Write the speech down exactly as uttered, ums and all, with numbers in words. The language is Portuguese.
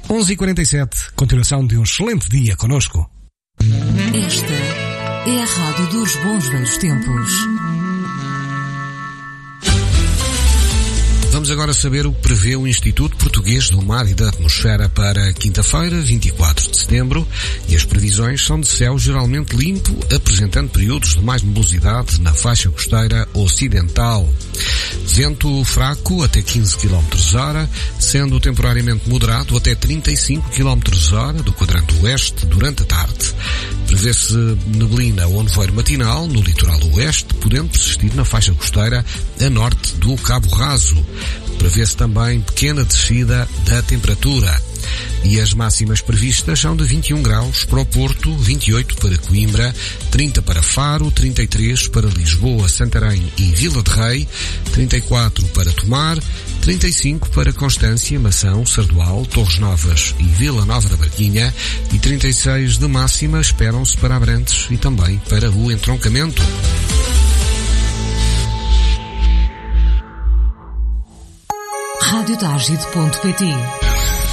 onze e quarenta e sete, continuação de um excelente dia connosco. Esta é a Rádio dos Bons Velhos Tempos. Vamos agora saber o que prevê o Instituto Português do Mar e da Atmosfera para quinta-feira, vinte e quatro de setembro, e as previsões são de céu geralmente limpo, apresentando períodos de mais nebulosidade na faixa costeira ocidental. Vento fraco até quinze quilómetros por hora, sendo temporariamente moderado até trinta e cinco quilómetros por hora do quadrante oeste durante a tarde. Prevê-se neblina ou nevoeiro matinal no litoral oeste, podendo persistir na faixa costeira a norte do Cabo Raso. Prevê-se também pequena descida da temperatura. E as máximas previstas são de vinte e um graus para o Porto, vinte e oito para Coimbra, trinta para Faro, trinta e três para Lisboa, Santarém e Vila de Rei, trinta e quatro para Tomar, trinta e cinco para Constância, Mação, Sardual, Torres Novas e Vila Nova da Barquinha e trinta e seis de máxima esperam-se para Abrantes e também para o Entroncamento. rádio targide ponto pt